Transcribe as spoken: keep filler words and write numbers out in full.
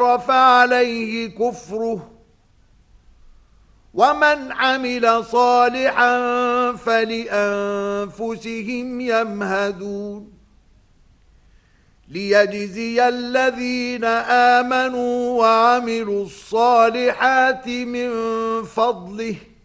كفر فعليه كفره ومن عمل صالحا فلأنفسهم يمهدون ليجزي الذين آمنوا وعملوا الصالحات من فضله